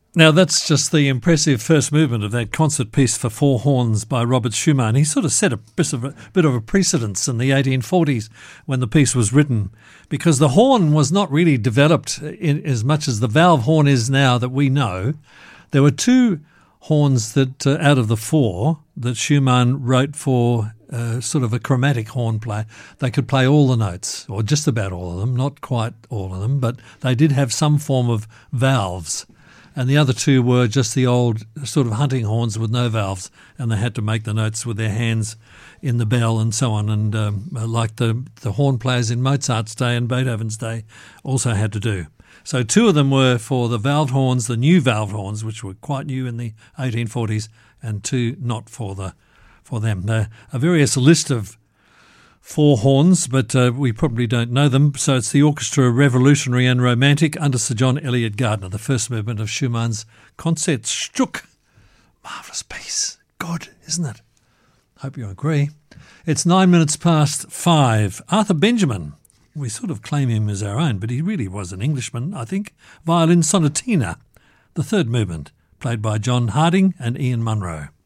Now, that's just the impressive first movement of that concert piece for four horns by Robert Schumann. He sort of set a bit of a precedence in the 1840s when the piece was written, because the horn was not really developed in as much as the valve horn is now that we know. There were two horns that, out of the four, that Schumann wrote for sort of a chromatic horn play. They could play all the notes, or just about all of them, not quite all of them, but they did have some form of valves. And the other two were just the old sort of hunting horns with no valves, and they had to make the notes with their hands in the bell and so on, and like the horn players in Mozart's day and Beethoven's day also had to do. So two of them were for the valved horns, the new valved horns, which were quite new in the 1840s, and two not for them. A various list of four horns, but we probably don't know them. So it's the Orchestra Revolutionary and Romantic under Sir John Eliot Gardiner, the first movement of Schumann's Concertstück. Marvellous piece. Good, isn't it? Hope you agree. It's 5:09. Arthur Benjamin. We sort of claim him as our own, but he really was an Englishman, I think. Violin Sonatina, the third movement, played by John Harding and Ian Munro.